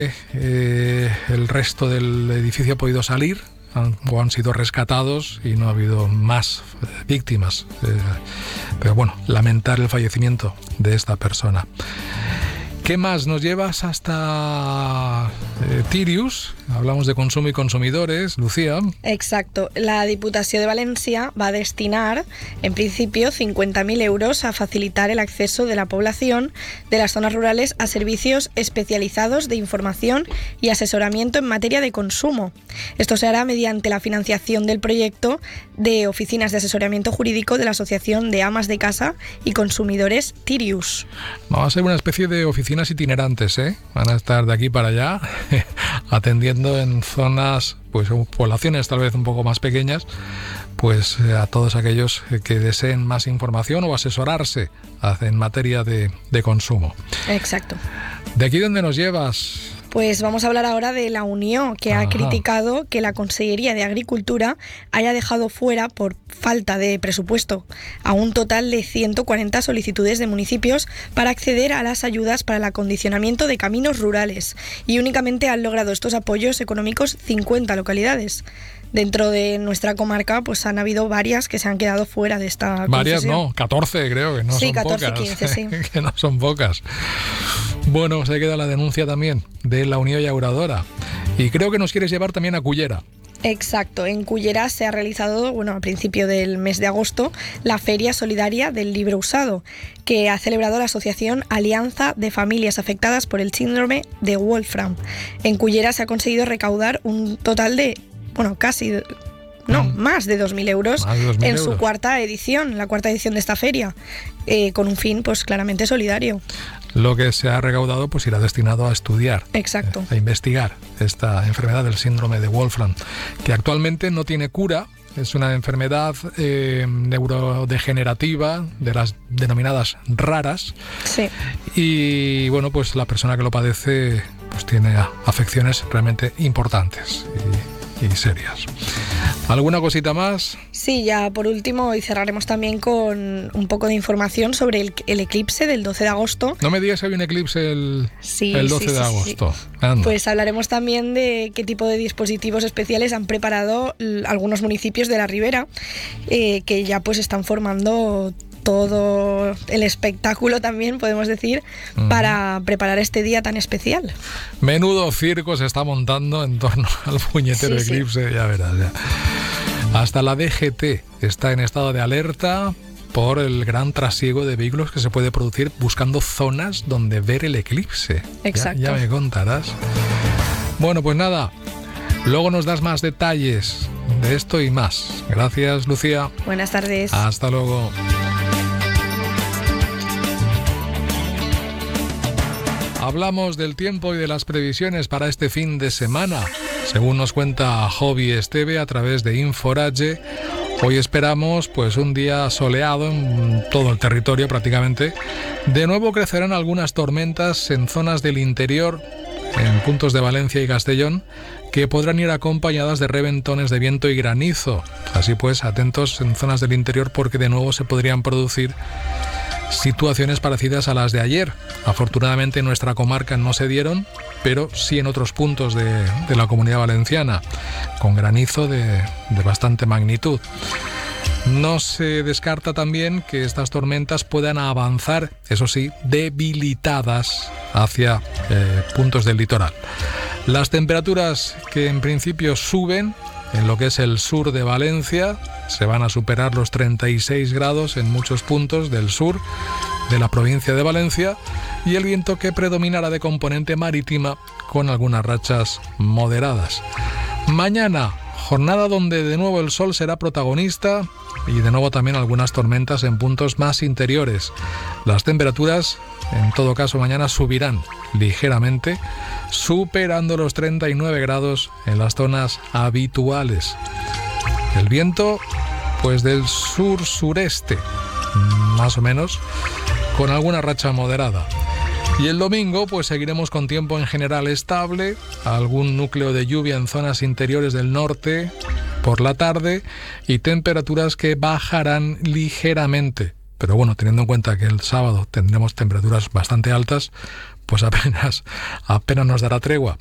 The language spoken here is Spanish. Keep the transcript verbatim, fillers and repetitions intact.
Eh, el resto del edificio ha podido salir han, o han sido rescatados y no ha habido más eh, víctimas. Eh, pero bueno, lamentar el fallecimiento de esta persona. ¿Qué más? Nos llevas hasta eh, Tirius. Hablamos de consumo y consumidores. Lucía. Exacto. La Diputació de València va a destinar, en principio, cincuenta mil euros a facilitar el acceso de la población de las zonas rurales a servicios especializados de información y asesoramiento en materia de consumo. Esto se hará mediante la financiación del proyecto de oficinas de asesoramiento jurídico de la Asociación de Amas de Casa y Consumidores Tirius. Va a ser una especie de oficinas itinerantes, ¿eh? Van a estar de aquí para allá atendiendo en zonas, pues poblaciones tal vez un poco más pequeñas, pues a todos aquellos que deseen más información o asesorarse en materia de, de consumo. Exacto. ¿De aquí dónde nos llevas? Pues vamos a hablar ahora de la Unió, que Ajá. ha criticado que la Consellería de Agricultura haya dejado fuera, por falta de presupuesto, a un total de ciento cuarenta solicitudes de municipios para acceder a las ayudas para el acondicionamiento de caminos rurales, y únicamente han logrado estos apoyos económicos cincuenta localidades. Dentro de nuestra comarca pues han habido varias que se han quedado fuera de esta concesión. Varias no, catorce creo que no sí, son catorce, pocas. quince, sí. Que no son pocas. Bueno, se queda la denuncia también de la Unión Llauradora. Y creo que nos quieres llevar también a Cullera. Exacto, en Cullera se ha realizado, bueno, a principio del mes de agosto, la Feria Solidaria del Libro Usado, que ha celebrado la Asociación Alianza de Familias Afectadas por el Síndrome de Wolfram. En Cullera se ha conseguido recaudar un total de, bueno, casi... No, mm. más de dos mil euros en euros. Su cuarta edición, la cuarta edición de esta feria, eh, con un fin, pues claramente solidario. Lo que se ha recaudado pues irá destinado a estudiar, Exacto. Eh, a investigar esta enfermedad del síndrome de Wolfram, que actualmente no tiene cura. Es una enfermedad eh, neurodegenerativa de las denominadas raras. Sí. Y bueno, pues la persona que lo padece pues tiene afecciones realmente importantes y, y serias. ¿Alguna cosita más? Sí, ya por último, y cerraremos también con un poco de información sobre el, el eclipse del doce de agosto. No me digas que hay un eclipse el, sí, el doce sí, de sí, agosto. Sí. Pues hablaremos también de qué tipo de dispositivos especiales han preparado l- algunos municipios de la Ribera, eh, que ya pues están formando todo el espectáculo también, podemos decir, uh-huh. para preparar este día tan especial. Menudo circo se está montando en torno al puñetero sí, eclipse, sí. ya verás. Ya. Hasta la D G T está en estado de alerta por el gran trasiego de vehículos que se puede producir buscando zonas donde ver el eclipse. Exacto. Ya, ya me contarás. Bueno, pues nada, luego nos das más detalles de esto y más. Gracias, Lucía. Buenas tardes. Hasta luego. Hablamos del tiempo y de las previsiones para este fin de semana. Según nos cuenta Jovi Esteve a través de Inforage, hoy esperamos pues un día soleado en todo el territorio prácticamente. De nuevo crecerán algunas tormentas en zonas del interior, en puntos de Valencia y Castellón, que podrán ir acompañadas de reventones de viento y granizo. Así pues, atentos en zonas del interior porque de nuevo se podrían producir situaciones parecidas a las de ayer. Afortunadamente en nuestra comarca no se dieron, pero sí en otros puntos de, de la Comunidad Valenciana, con granizo de, de bastante magnitud. No se descarta también que estas tormentas puedan avanzar, eso sí, debilitadas hacia eh, puntos del litoral. Las temperaturas que en principio suben en lo que es el sur de Valencia, se van a superar los treinta y seis grados en muchos puntos del sur de la provincia de Valencia, y el viento que predominará de componente marítima con algunas rachas moderadas. Mañana, jornada donde de nuevo el sol será protagonista y de nuevo también algunas tormentas en puntos más interiores. Las temperaturas, en todo caso, mañana subirán ligeramente, superando los treinta y nueve grados en las zonas habituales. El viento, pues del sur-sureste, más o menos, con alguna racha moderada. Y el domingo, pues seguiremos con tiempo en general estable, algún núcleo de lluvia en zonas interiores del norte por la tarde y temperaturas que bajarán ligeramente pero bueno, teniendo en cuenta que el sábado tendremos temperaturas bastante altas, pues apenas, apenas nos dará tregua.